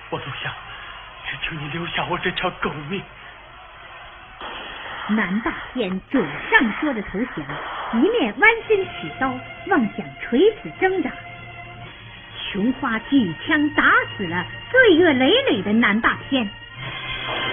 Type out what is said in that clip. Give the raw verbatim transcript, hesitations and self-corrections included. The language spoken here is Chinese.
我都想只求你留下我这条狗命。 南大天嘴上说着投降，一面弯身持刀，妄想垂死挣扎。琼花举枪打死了罪恶累累的南大天，